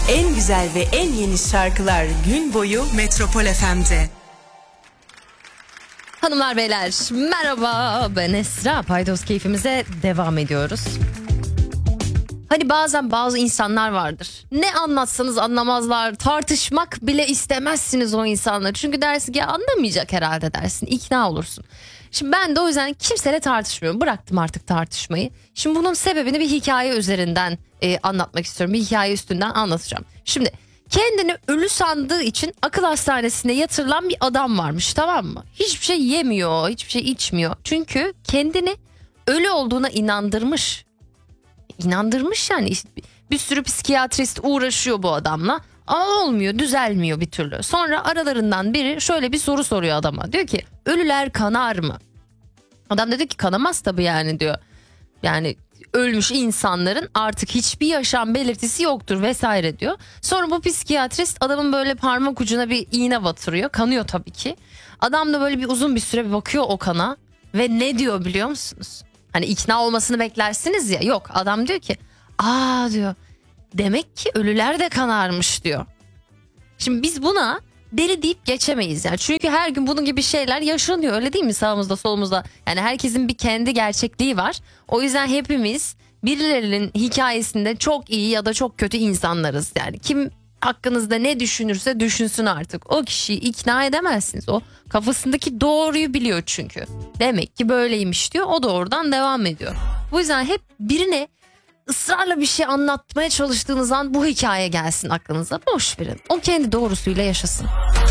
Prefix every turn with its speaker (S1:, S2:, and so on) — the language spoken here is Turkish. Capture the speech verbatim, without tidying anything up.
S1: En güzel ve en yeni şarkılar gün boyu Metropol F M'de.
S2: Hanımlar beyler merhaba, ben Esra. Paydos keyfimize devam ediyoruz. Hani bazen bazı insanlar vardır, ne anlatsanız anlamazlar, tartışmak bile istemezsiniz o insanları. Çünkü dersin ki anlamayacak herhalde dersin, ikna olursun. Şimdi ben de o yüzden kimseyle tartışmıyorum, bıraktım artık tartışmayı. Şimdi bunun sebebini bir hikaye üzerinden e, anlatmak istiyorum, bir hikaye üstünden anlatacağım. Şimdi kendini ölü sandığı için akıl hastanesine yatırılan bir adam varmış, tamam mı? Hiçbir şey yemiyor, hiçbir şey içmiyor. Çünkü kendini ölü olduğuna inandırmış. İnandırmış yani. Bir sürü psikiyatrist uğraşıyor bu adamla ama olmuyor, düzelmiyor bir türlü. Sonra aralarından biri şöyle bir soru soruyor adama. Diyor ki ölüler kanar mı? Adam dedi ki kanamaz tabii yani diyor. Yani ölmüş insanların artık hiçbir yaşam belirtisi yoktur vesaire diyor. Sonra bu psikiyatrist adamın böyle parmak ucuna bir iğne batırıyor. Kanıyor tabii ki. Adam da böyle bir uzun bir süre bir bakıyor o kana ve ne diyor biliyor musunuz? Hani ikna olmasını beklersiniz ya. Yok, adam diyor ki aa diyor, demek ki ölüler de kanarmış diyor. Şimdi biz buna deli deyip geçemeyiz yani. Çünkü her gün bunun gibi şeyler yaşanıyor, öyle değil mi, sağımızda solumuzda. Yani herkesin bir kendi gerçekliği var. O yüzden hepimiz birilerinin hikayesinde çok iyi ya da çok kötü insanlarız. Yani kim hakkınızda ne düşünürse düşünsün artık. O kişiyi ikna edemezsiniz. O kafasındaki doğruyu biliyor çünkü. Demek ki böyleymiş diyor. O da oradan devam ediyor. Bu yüzden hep birine ısrarla bir şey anlatmaya çalıştığınız an bu hikaye gelsin aklınıza. Boş verin. O kendi doğrusuyla yaşasın.